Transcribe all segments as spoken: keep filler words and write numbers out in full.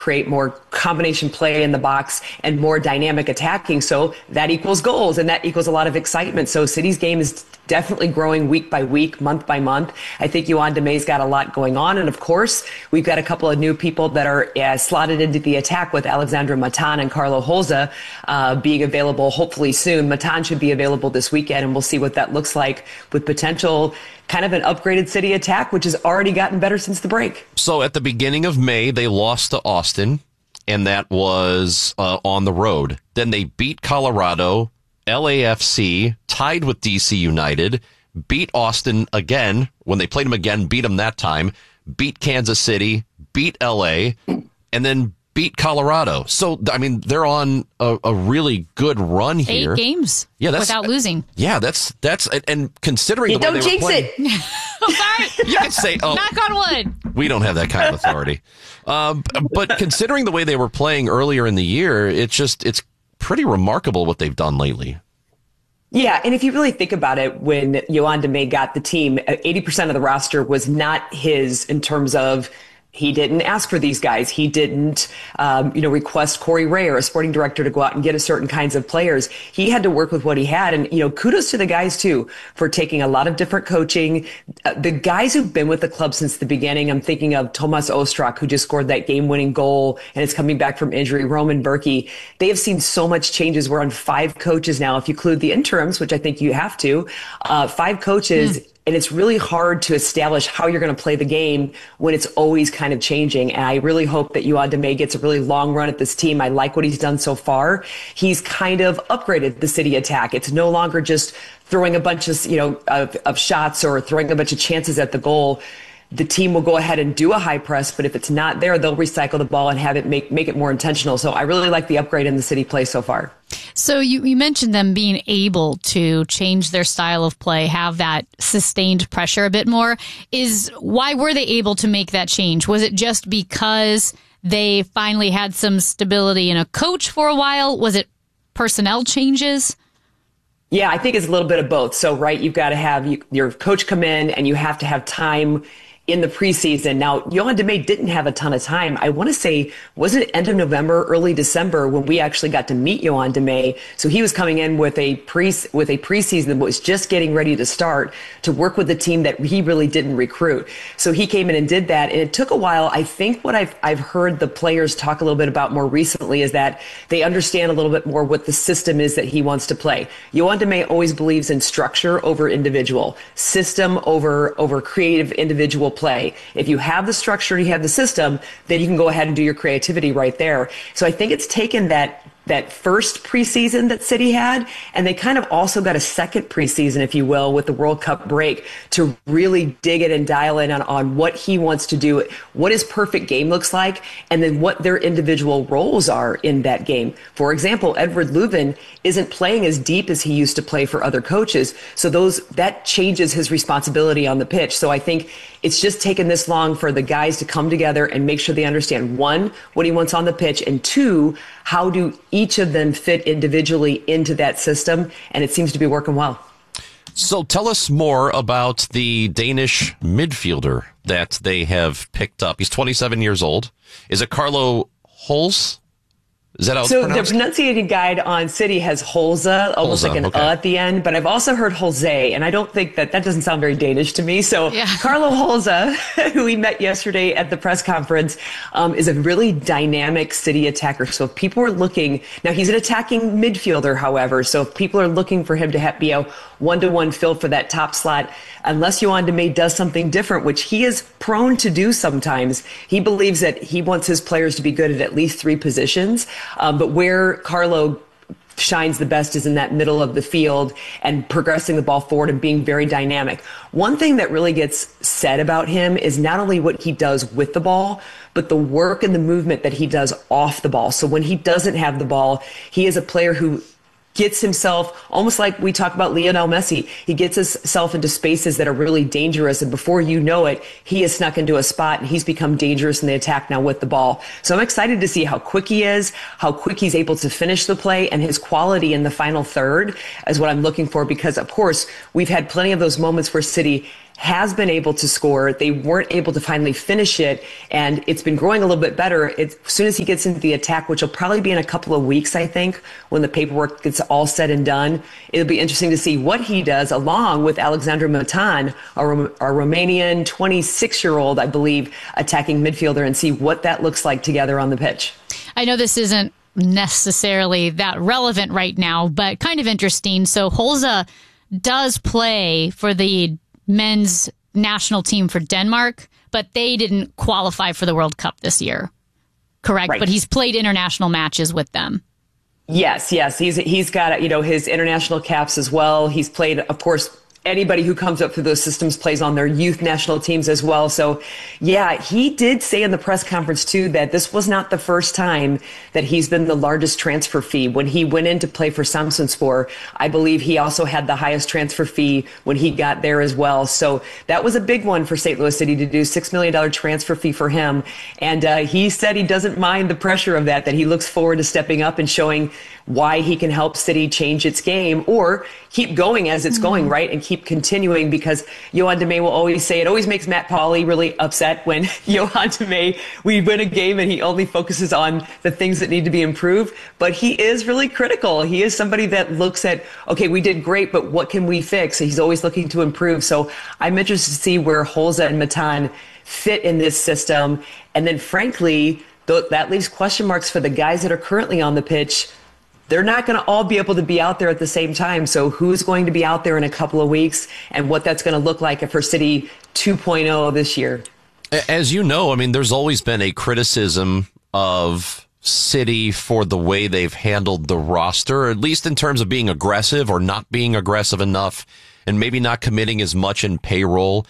create more combination play in the box and more dynamic attacking. So that equals goals and that equals a lot of excitement. So City's game is definitely growing week by week, month by month. I think Yoann Damet's got a lot going on. And of course, we've got a couple of new people that are uh, slotted into the attack with Alexandra Matan and Carlo Holza uh, being available hopefully soon. Matan should be available this weekend, and we'll see what that looks like with potential kind of an upgraded City attack, which has already gotten better since the break. So at the beginning of May, they lost to Austin, and that was uh, on the road. Then they beat Colorado, L A F C, tied with D C United, beat Austin again when they played them again, beat them that time, beat Kansas City, beat L A, and then beat Colorado. So, I mean, they're on a, a really good run here. Eight games yeah, that's, without losing. Yeah, that's, that's, and considering you the way don't they jinx were playing, it. I'm sorry. You can say, oh, knock on wood. We don't have that kind of authority. um, but considering the way they were playing earlier in the year, it's just, it's pretty remarkable what they've done lately. Yeah, and if you really think about it, when Yoann Damet got the team, eighty percent of the roster was not his in terms of he didn't ask for these guys. He didn't, um, you know, request Corey Ray or a sporting director to go out and get a certain kinds of players. He had to work with what he had. And, you know, kudos to the guys, too, for taking a lot of different coaching. Uh, the guys who've been with the club since the beginning, I'm thinking of Tomas Ostrak, who just scored that game-winning goal and is coming back from injury, Roman Berkey. They have seen so much changes. We're on five coaches now, if you include the interims, which I think you have to. Uh, five coaches. Mm. And it's really hard to establish how you're going to play the game when it's always kind of changing. And I really hope that Yoann Damet gets a really long run at this team. I like what he's done so far. He's kind of upgraded the City attack. It's no longer just throwing a bunch of, you know, of, of shots or throwing a bunch of chances at the goal. The team will go ahead and do a high press, but if it's not there, they'll recycle the ball and have it make make it more intentional. So I really like the upgrade in the City play so far. So you, you mentioned them being able to change their style of play, have that sustained pressure a bit more. Is why were they able to make that change? Was it just because they finally had some stability in a coach for a while? Was it personnel changes? Yeah, I think it's a little bit of both. So, right, you've got to have you, your coach come in and you have to have time in the preseason. Now, Yoann Damet didn't have a ton of time. I want to say, wasn't it end of November, early December when we actually got to meet Yoann Damet? So he was coming in with a pre with a preseason that was just getting ready to start to work with the team that he really didn't recruit. So he came in and did that, and it took a while. I think what I've I've heard the players talk a little bit about more recently is that they understand a little bit more what the system is that he wants to play. Yoann Damet always believes in structure over individual, system over over creative individual play. If you have the structure, you have the system, then you can go ahead and do your creativity right there. So I think it's taken that that first preseason that City had, and they kind of also got a second preseason, if you will, with the World Cup break to really dig it and dial in on, on what he wants to do, what his perfect game looks like, and then what their individual roles are in that game. For example, Edward Leuven isn't playing as deep as he used to play for other coaches, so those that changes his responsibility on the pitch. So I think it's just taken this long for the guys to come together and make sure they understand, one, what he wants on the pitch, and two, how do each of them fit individually into that system, and it seems to be working well. So tell us more about the Danish midfielder that they have picked up. He's twenty-seven years old. Is it Carlo Holz? Is that how it's so pronounced? The pronunciated guide on City has Holza, almost Holza, like an okay. uh at the end, but I've also heard Holze, and I don't think that that doesn't sound very Danish to me. So yeah. Carlo Holza, who we met yesterday at the press conference, um, is a really dynamic City attacker. So if people are looking, now he's an attacking midfielder, however, so if people are looking for him to have, be a one-to-one fill for that top slot, unless Yoann Damet does something different, which he is prone to do sometimes, he believes that he wants his players to be good at at least three positions. Um, but where Carlo shines the best is in that middle of the field and progressing the ball forward and being very dynamic. One thing that really gets said about him is not only what he does with the ball, but the work and the movement that he does off the ball. So when he doesn't have the ball, he is a player who gets himself, almost like we talk about Lionel Messi, he gets himself into spaces that are really dangerous, and before you know it, he is snuck into a spot and he's become dangerous in the attack now with the ball. So I'm excited to see how quick he is, how quick he's able to finish the play, and his quality in the final third is what I'm looking for, because of course we've had plenty of those moments where City has been able to score. They weren't able to finally finish it, and it's been growing a little bit better. It's, as soon as he gets into the attack, which will probably be in a couple of weeks, I think, when the paperwork gets all said and done, it'll be interesting to see what he does along with Alexandru Matan, our, our Romanian twenty-six-year-old, I believe, attacking midfielder, and see what that looks like together on the pitch. I know this isn't necessarily that relevant right now, but kind of interesting. So Holza does play for the men's national team for Denmark, but they didn't qualify for the World Cup this year. Correct? Right. But he's played international matches with them. Yes, yes. He's he's got, you know, his international caps as well. He's played, of course, anybody who comes up through those systems plays on their youth national teams as well. So, yeah, he did say in the press conference, too, that this was not the first time that he's been the largest transfer fee. When he went in to play for Samsunspor, I believe he also had the highest transfer fee when he got there as well. So that was a big one for Saint Louis City to do, six million dollars transfer fee for him. And uh, he said he doesn't mind the pressure of that, that he looks forward to stepping up and showing why he can help City change its game or keep going as it's mm-hmm. going, right? And keep continuing, because Yohan Demay will always say, it always makes Matt Pauley really upset when Yohan Demay, we win a game and he only focuses on the things that need to be improved. But he is really critical. He is somebody that looks at, okay, we did great, but what can we fix? He's always looking to improve. So I'm interested to see where Holza and Matan fit in this system. And then frankly, th- that leaves question marks for the guys that are currently on the pitch. They're not going to all be able to be out there at the same time. So who's going to be out there in a couple of weeks and what that's going to look like for City two point oh this year? As you know, I mean, there's always been a criticism of City for the way they've handled the roster, at least in terms of being aggressive or not being aggressive enough and maybe not committing as much in payroll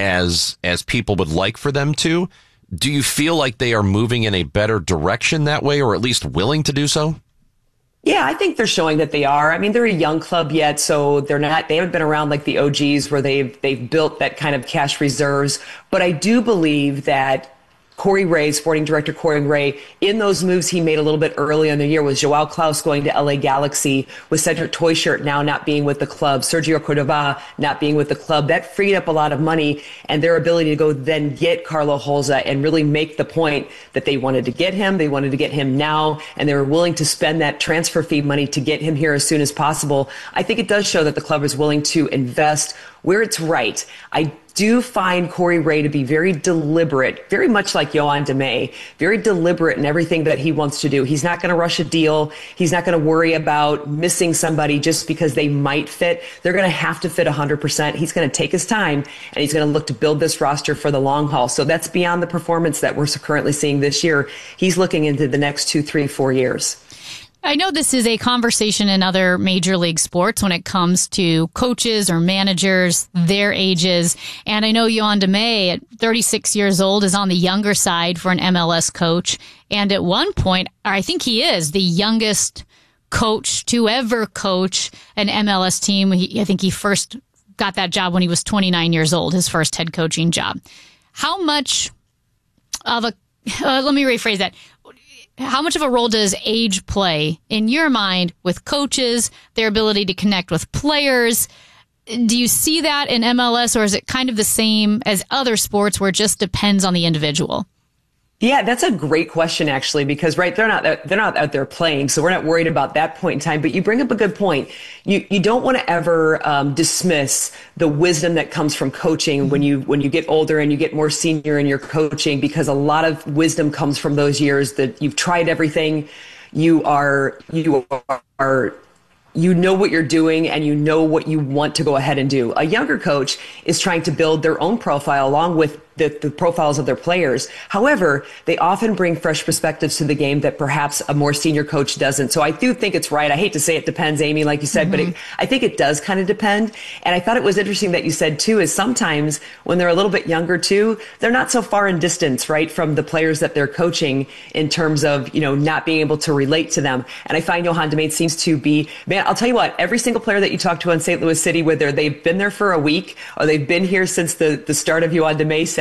as as people would like for them to. Do you feel like they are moving in a better direction that way, or at least willing to do so? Yeah, I think they're showing that they are. I mean, they're a young club yet, so they're not, they haven't been around like the O Gs where they've, they've built that kind of cash reserves. But I do believe that Corey Ray, sporting director Corey Ray, in those moves he made a little bit early in the year with Joao Klaus going to L A Galaxy, with Cedric Toyshirt now not being with the club, Sergio Cordova not being with the club, that freed up a lot of money, and their ability to go then get Carlo Holza and really make the point that they wanted to get him, they wanted to get him now, and they were willing to spend that transfer fee money to get him here as soon as possible. I think it does show that the club is willing to invest where it's right. I do find Corey Ray to be very deliberate, very much like Yohan Demay, very deliberate in everything that he wants to do. He's not going to rush a deal. He's not going to worry about missing somebody just because they might fit. They're going to have to fit one hundred percent. He's going to take his time, and he's going to look to build this roster for the long haul. So that's beyond the performance that we're currently seeing this year. He's looking into the next two, three, four years. I know this is a conversation in other major league sports when it comes to coaches or managers, their ages. And I know Yohan Demay at thirty-six years old is on the younger side for an M L S coach. And at one point, I think he is the youngest coach to ever coach an M L S team. He, I think he first got that job when he was twenty-nine years old, his first head coaching job. How much of a, uh, let me rephrase that. How much of a role does age play in your mind with coaches, their ability to connect with players? Do you see that in M L S, or is it kind of the same as other sports where it just depends on the individual? Yeah, that's a great question, actually, because, right, they're not they're not out there playing, so we're not worried about that point in time. But you bring up a good point. You you don't want to ever um, dismiss the wisdom that comes from coaching when you when you get older and you get more senior in your coaching, because a lot of wisdom comes from those years that you've tried everything. You are you are. You know what you're doing and you know what you want to go ahead and do. A younger coach is trying to build their own profile along with the, the profiles of their players. However, they often bring fresh perspectives to the game that perhaps a more senior coach doesn't. So I do think it's right. I hate to say it depends, Amy, like you said, mm-hmm. but it, I think it does kind of depend. And I thought it was interesting that you said, too, is sometimes when they're a little bit younger, too, they're not so far in distance, right, from the players that they're coaching in terms of, you know, not being able to relate to them. And I find Yohan Demay seems to be, man, I'll tell you what, every single player that you talk to in Saint Louis City, whether they've been there for a week or they've been here since the, the start of Yohan Demay said,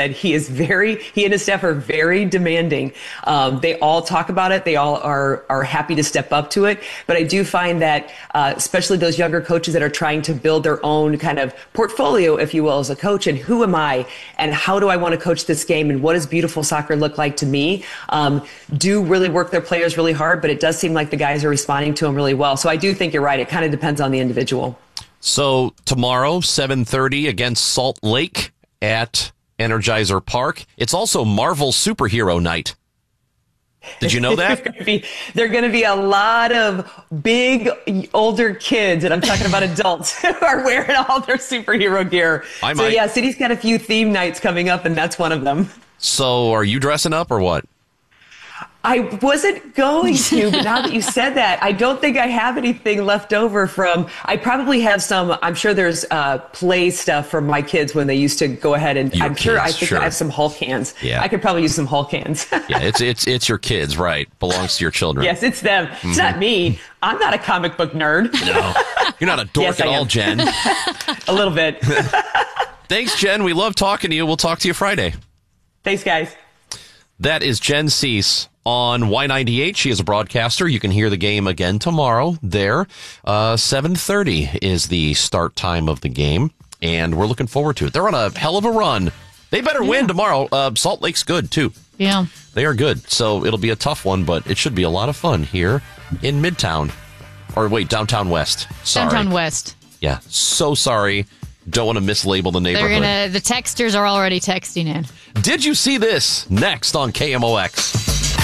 said, he is very, he and his staff are very demanding. Um, they all talk about it. They all are, are happy to step up to it. But I do find that, uh, especially those younger coaches that are trying to build their own kind of portfolio, if you will, as a coach, and who am I and how do I want to coach this game and what does beautiful soccer look like to me, um, do really work their players really hard, but it does seem like the guys are responding to them really well. So I do think you're right. It kind of depends on the individual. So tomorrow, seven thirty against Salt Lake at Energizer Park. It's also Marvel Superhero Night. Did you know that? There are going to be a lot of big, older kids, and I'm talking about adults, who are wearing all their superhero gear. I so might. yeah, City's got a few theme nights coming up, and that's one of them. So are you dressing up or what? I wasn't going to, but now that you said that, I don't think I have anything left over from, I probably have some, I'm sure there's uh, play stuff from my kids when they used to go ahead and, your I'm kids, sure, I think sure. I have some Hulk hands. Yeah. I could probably use some Hulk hands. Yeah, it's it's it's your kids, right? Belongs to your children. Yes, it's them. It's mm-hmm. not me. I'm not a comic book nerd. No, you're not a dork yes, at I all, am. Jen. A little bit. Thanks, Jen. We love talking to you. We'll talk to you Friday. Thanks, guys. That is Jen Cease on Y ninety-eight. She is a broadcaster. You can hear the game again tomorrow there. Uh, seven thirty is the start time of the game, and we're looking forward to it. They're on a hell of a run. They better yeah. win tomorrow. Uh, Salt Lake's good, too. Yeah. They are good, so it'll be a tough one, but it should be a lot of fun here in Midtown. Or wait, Downtown West. Sorry. Downtown West. Yeah, so sorry. Don't want to mislabel the neighborhood. They're gonna, the texters are already texting in. Did you see this? Next on K M O X.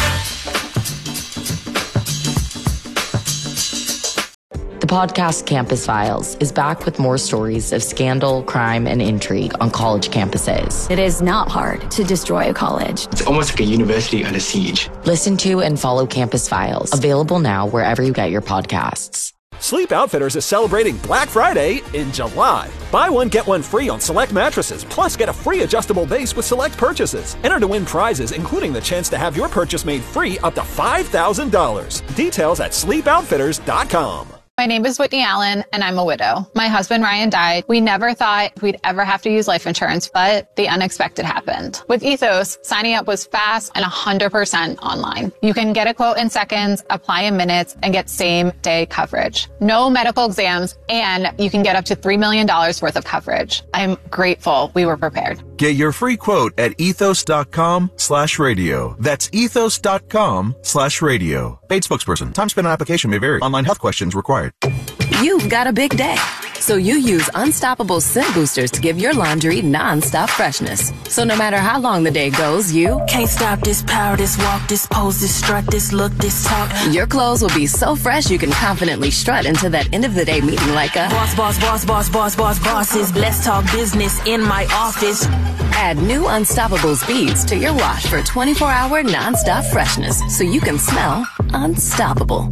The podcast Campus Files is back with more stories of scandal, crime, and intrigue on college campuses. It is not hard to destroy a college. It's almost like a university under siege. Listen to and follow Campus Files, available now wherever you get your podcasts. Sleep Outfitters is celebrating Black Friday in July. Buy one, get one free on select mattresses, plus get a free adjustable base with select purchases. Enter to win prizes, including the chance to have your purchase made free up to five thousand dollars. Details at sleep outfitters dot com. My name is Whitney Allen, and I'm a widow. My husband, Ryan, died. We never thought we'd ever have to use life insurance, but the unexpected happened. With Ethos, signing up was fast and one hundred percent online. You can get a quote in seconds, apply in minutes, and get same-day coverage. No medical exams, and you can get up to three million dollars worth of coverage. I'm grateful we were prepared. Get your free quote at ethos.com slash radio. That's ethos.com slash radio. Paid spokesperson. Time spent on application may vary. Online health questions required. You've got a big day, so you use Unstoppable Scent Boosters to give your laundry non-stop freshness. So no matter how long the day goes, you can't stop this power, this walk, this pose, this strut, this look, this talk. Your clothes will be so fresh you can confidently strut into that end of the day meeting like a boss, boss, boss, boss, boss, boss, bosses. Let's talk business in my office. Add new Unstoppables beads to your wash for twenty-four hour non-stop freshness so you can smell unstoppable.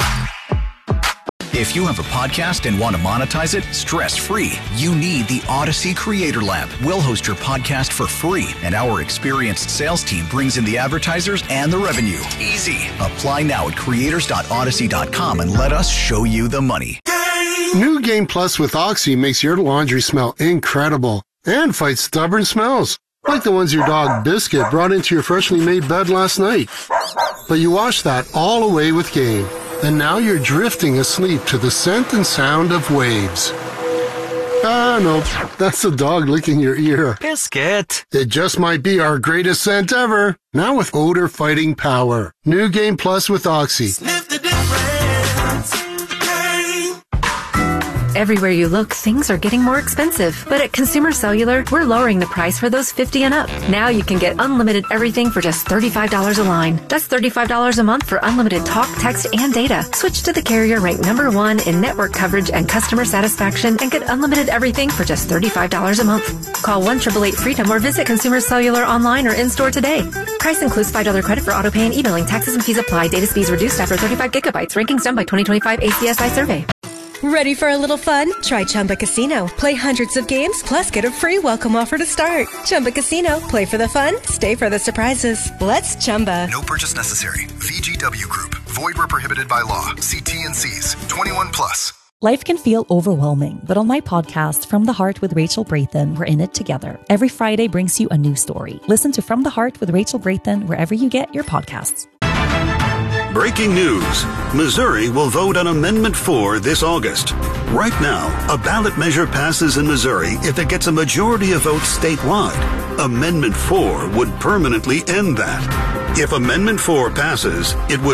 If you have a podcast and want to monetize it stress-free, you need the Odyssey Creator Lab. We'll host your podcast for free, and our experienced sales team brings in the advertisers and the revenue. Easy. Apply now at creators dot odyssey dot com and let us show you the money. New Game Plus with Oxy makes your laundry smell incredible and fights stubborn smells, like the ones your dog Biscuit brought into your freshly made bed last night. But you wash that all away with Game. And now you're drifting asleep to the scent and sound of waves. Ah, no, that's the dog licking your ear. Biscuit. It just might be our greatest scent ever. Now with odor fighting power. New Game Plus with Oxy. Sniff the difference. Everywhere you look, things are getting more expensive. But at Consumer Cellular, we're lowering the price for those fifty and up. Now you can get unlimited everything for just thirty-five dollars a line. That's thirty-five dollars a month for unlimited talk, text, and data. Switch to the carrier ranked number one in network coverage and customer satisfaction and get unlimited everything for just thirty-five dollars a month. Call one eight eight eight freedom or visit Consumer Cellular online or in-store today. Price includes five dollars credit for auto pay and e-billing. Taxes and fees apply. Data speeds reduced after thirty-five gigabytes. Rankings done by twenty twenty-five A C S I survey. Ready for a little fun? Try Chumba Casino. Play hundreds of games, plus get a free welcome offer to start. Chumba Casino. Play for the fun, stay for the surprises. Let's Chumba. No purchase necessary. V G W Group. Void where prohibited by law. See T and C's. twenty-one plus. Life can feel overwhelming, but on my podcast, From the Heart with Rachel Brathen, we're in it together. Every Friday brings you a new story. Listen to From the Heart with Rachel Brathen wherever you get your podcasts. Breaking news. Missouri will vote on Amendment four this August. Right now, a ballot measure passes in Missouri if it gets a majority of votes statewide. Amendment four would permanently end that. If Amendment four passes, it would